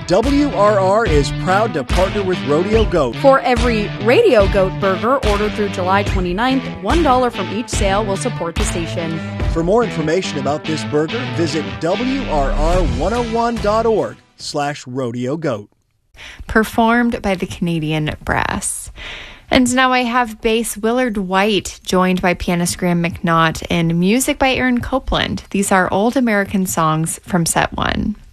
WRR is proud to partner with Rodeo Goat. For every Radio Goat burger ordered through July 29th, $1 from each sale will support the station. For more information about this burger, visit WRR101.org/Rodeo Goat. Performed by the Canadian Brass. And now I have bass Willard White, joined by pianist Graham McNaught, and music by Aaron Copeland. These are old American songs from set 1.